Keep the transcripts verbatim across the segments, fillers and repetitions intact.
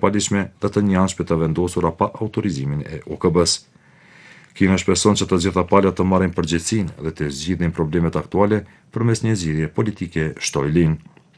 paligjshme dhe të njanshme të vendosura pa autorizimin e O K B-s. Kina shpreson që të gjitha palët të marrin përgjegjësinë dhe të zgjidhin problemet aktuale përmes një zgjidhje politike shtojlin.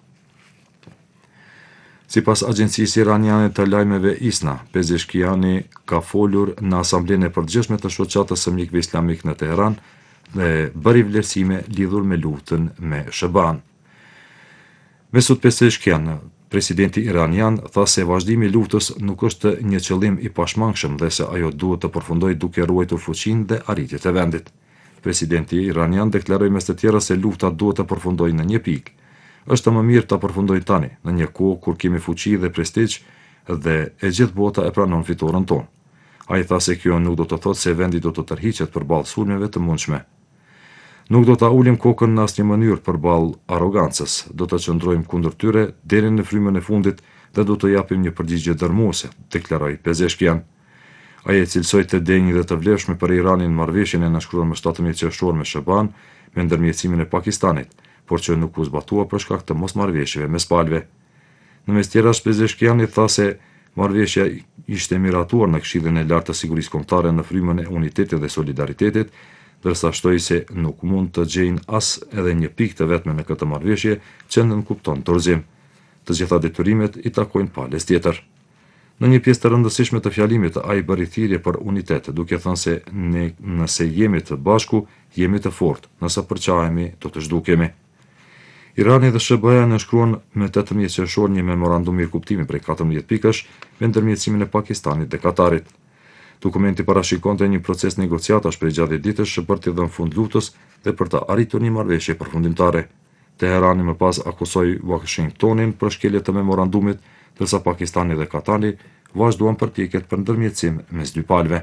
Sipas agjencisë iraniane të lajmeve ISNA, Pezeshkiani ka folur në Asamblenë e Përgjithshme të Shoqatës së Mjekëve Islamik në Teheran dhe bëri vlerësime lidhur me luftën me Shëban. Mesut Pezeshkian, presidenti iranian, tha se vazhdimi i luftës nuk është një qëllim i pashmangshëm dhe se ajo duhet të përfundojë duke ruajtur fuqinë dhe arritjet e vendit. Presidenti iranian deklaroi mes të tjera se lufta duhet të përfundojë në një pikë. Është më mirë ta përfundojë tani, në një kohë kur kemi fuqi dhe prestigj dhe e gjithë bota e pranon fitoren tonë. Ai tha se kjo nuk do të thotë se vendi do të tërhiqet përballë sulmeve të mundshme. Nuk do ta ulim kokën në asnjë mënyrë përballë arrogancës, do të qëndrojmë kundër tyre deri në frymën e fundit dhe do të japim një përgjigje dërmuese, deklaroi Pezeshkian. Ai e cilësoi të denjë dhe të vlefshme për Iranin marrëveshjen e nënshkruar më shtatëmbëdhjetë qershor me Shëban me ndërmjetësimin e Pakistanit, por që nuk u zbatua për shkak të mosmarrëveshjeve mes palëve. Në mes tjerash, Pezeshkiani tha se marrëveshja ishte miratuar në Këshillin e Lartë të Sigurisë Kombëtare në frymën e unitetit dhe solidaritetit, ndërsa shtoi se nuk mund të gjejnë as edhe një pikë të vetme në këtë marrëveshje që nënkupton dorëzim. Të gjitha detyrimet i takojnë palës tjetër. Në një pjesë të rëndësishme të fjalimit, ai bëri thirrje për unitet, duke thënë se ne nëse jemi të bashku, jemi të fortë, nëse përqahemi, do të zhdukemi. Irani dhe S B A nënshkruan me tetëmbëdhjetë qershor një memorandum mirëkuptimi prej katërmbëdhjetë pikësh me ndërmjetësimin e Pakistanit dhe Katarit. Dokumenti parashikonte një proces negociatash prej gjatë ditësh për të dhënë fund luftës dhe për të arritur një marrëveshje përfundimtare. Teherani më pas akusoi Washingtonin për shkelje të memorandumit, ndërsa Pakistani dhe Katari vazhduan përpjekjet për ndërmjetësim mes dy palëve.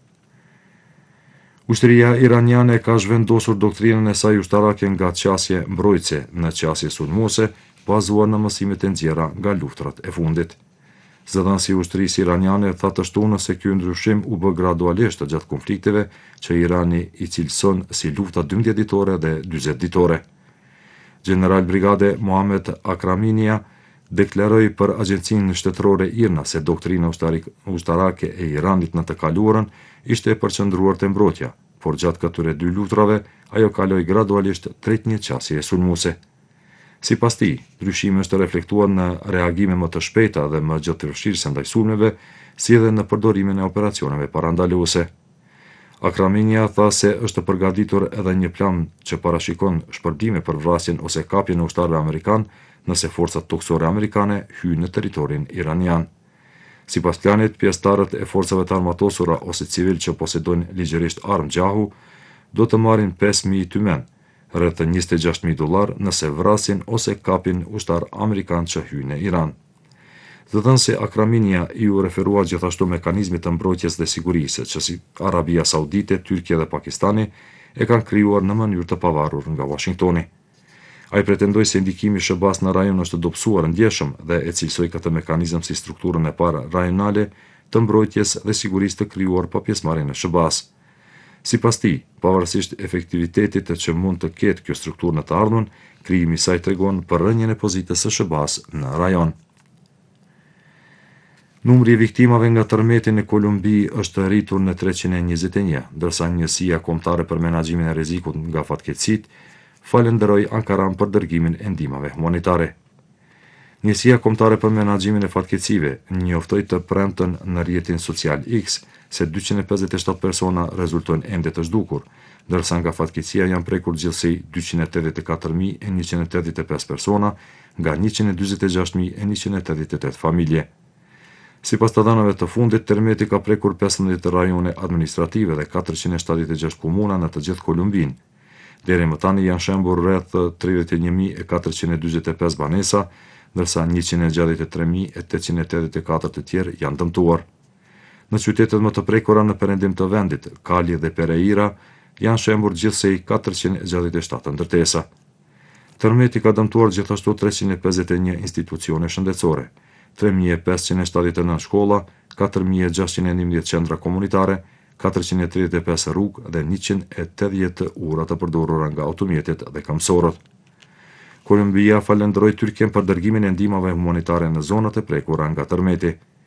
Ushtria iraniane ka zhvendosur doktrinën e saj ushtarake nga qasje mbrojtëse në qasje sulmuese, bazuar në mësimet e nxjerra nga luftrat e fundit. Zëdhënësi i ushtrisë iraniane tha të shtunë se ky ndryshim u bë gradualisht gjatë konflikteve që Irani i cilëson si lufta dymbëdhjetë ditore dhe dyzet ditore. General Brigade Mohammed Akraminia deklaroi për agjencinë shtetërore IRNA se doktrina ushtarake e Iranit në të kaluarën ishte e përqendruar te mbrojtja, por gjatë këtyre dy luftrave ajo kaloi gradualisht drejt një qasjeje sulmuese. Sipas tij, ndryshimi është reflektuar në reagime më të shpejta dhe më gjatëvështirëse ndaj sulmeve, si edhe në përdorimin e operacioneve parandaluese. Akraminia tha se është përgatitur edhe një plan që parashikon shpërbime për vrasjen ose kapjen e ushtarëve amerikan nëse forcat toksore amerikane hyjnë në territorin iranian. Sipas planit, pjesëtarët e forcave të armatosura ose civil që posedojnë ligjërisht armë gjahu do të marrin pesë mijë tymen, rreth njëzet e gjashtë mijë dollar nëse vrasin ose kapin ushtar amerikan që hyjnë në Iran. Zëdhënësi Akraminia i u referua gjithashtu mekanizmit të mbrojtjes dhe sigurisë që si Arabia Saudite, Tyrkia dhe Pakistani e kanë krijuar në mënyrë të pavarur nga Washingtoni. Ai pretendoi se ndikimi i S B A-s në rajon është dobësuar ndjeshëm dhe e cilësoi këtë mekanizëm si strukturën e parë rajonale të mbrojtjes dhe sigurisë të krijuar pa pjesëmarrjen e S B A-s. Sipas tij, pavarësisht efektivitetit që mund të ketë kjo strukturë në të ardhmen, krijimi i saj tregon për rënien e pozitës së S B A-s në rajon. Numri i viktimave nga tërmeti në Kolumbi është rritur në treqind e njëzet e një, ndërsa njësia kombëtare për menaxhimin e rrezikut nga fatkeqësitë falenderoi Ankaran për dërgimin e ndihmave humanitare. Njësia kombëtare për menaxhimin e fatkeqësive njoftoi të premten në rrjetin social X se dyqind e pesëdhjetë e shtatë persona rezultojnë ende të zhdukur, ndërsa nga fatkeqësia janë prekur gjithsej dyqind e tetëdhjetë e katër mijë e njëqind e tetëdhjetë e pesë persona nga njëqind e dyzet e gjashtë mijë e njëqind e tetëdhjetë e tetë familje. Sipas të dhënave të fundit, tërmeti ka prekur pesëmbëdhjetë rajone administrative dhe katërqind e shtatëdhjetë e gjashtë komuna në të gjithë Kolumbin. Deri më tani janë shembur rreth tridhjetë e një mijë e katërqind e dyzet e pesë banesa, ndërsa njëqind e gjashtëdhjetë e tre mijë e tetëqind e tetëdhjetë e katër të tjerë janë dëmtuar. Në qytetet më të prekura në perëndim të vendit, Cali dhe Pereira, janë shembur gjithsej katërqind e gjashtëdhjetë e shtatë ndërtesa. Tërmeti ka dëmtuar gjithashtu treqind e pesëdhjetë e një institucione shëndetësore, tre mijë e pesëqind e shtatëdhjetë e nëntë shkolla, katër mijë e gjashtëqind e njëmbëdhjetë qendra komunitare, katërqind e tridhjetë e pesë rrugë dhe njëqind e tetëdhjetë ura të përdorura nga automjetet dhe kamësorët. Kolumbia falenderoi Tyrkian për dërgimin e ndihmave humanitare në zonat e prekura nga tërmeti.